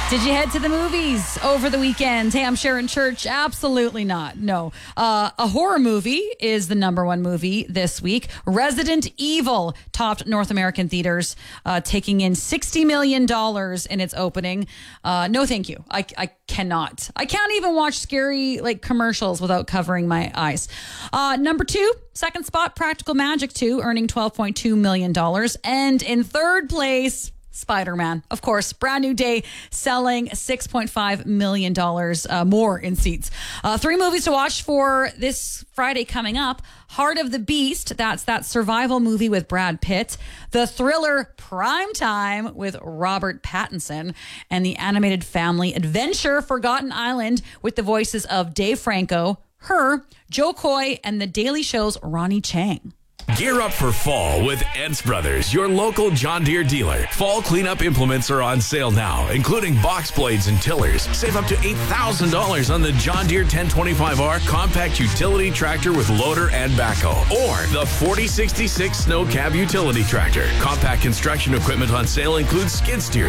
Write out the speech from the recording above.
Did you head to the movies over the weekend? Hey, I'm Sharon Church. Absolutely not. No. A horror movie is the number one movie this week. Resident Evil topped North American theaters, taking in $60 million in its opening. No, thank you. I cannot. I can't even watch scary commercials without covering my eyes. Number two, second spot, Practical Magic 2, earning $12.2 million. And in third place, Spider-Man, of course, brand new day, selling $6.5 million more in seats. Three movies to watch for this Friday coming up. Heart of the Beast, that's that survival movie with Brad Pitt. The thriller Primetime with Robert Pattinson. And the animated family adventure Forgotten Island with the voices of Dave Franco, Her, Joe Coy, and The Daily Show's Ronnie Chang. Gear up for fall with Ents Brothers, your local John Deere dealer. Fall cleanup implements are on sale now, including box blades and tillers. Save up to $8,000 on the John Deere 1025R compact utility tractor with loader and backhoe, or the 4066 Snow Cab utility tractor. Compact construction equipment on sale includes skid steers,